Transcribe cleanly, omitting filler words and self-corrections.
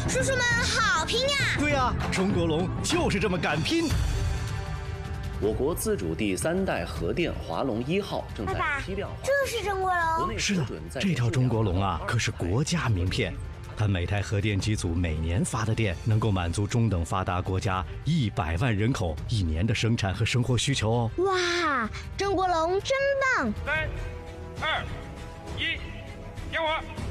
叔叔们好拼呀！ 对呀，中国龙就是这么敢拼。 我国自主第3代核电华龙1号正在批量化。 这是中国龙？ 是的，这条中国龙啊，可是国家名片。它每台核电机组每年发的电，能够满足中等发达国家100万人口1年的生产和生活需求哦。 哇，中国龙真棒！ 3、2、1，点火！